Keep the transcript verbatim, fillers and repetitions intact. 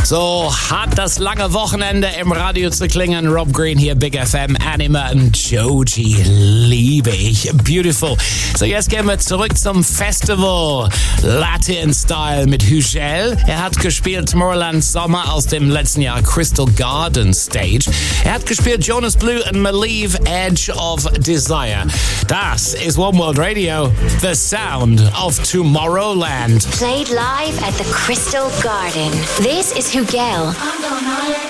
So hat das lange Wochenende im Radio zu klingen. Rob Green hier, Big F M, Anima und Joji liebe ich. Beautiful. So, jetzt gehen wir zurück zum Festival. Latin Style mit Hugel. Er hat gespielt Tomorrowland Sommer aus dem letzten Jahr Crystal Garden Stage. Er hat gespielt Jonas Blue und Malieve, Edge of Desire. Das ist One World Radio, the sound of Tomorrowland. Played live at the Crystal Garden. This is Hugel.